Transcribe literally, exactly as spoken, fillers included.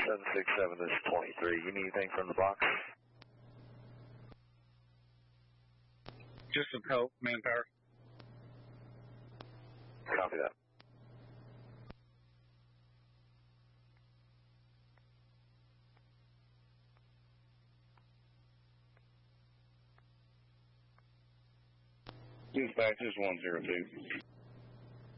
seven six seven, this is twenty-three. You need anything from the box? Just some help, manpower. Copy that. Dispatch is one zero two.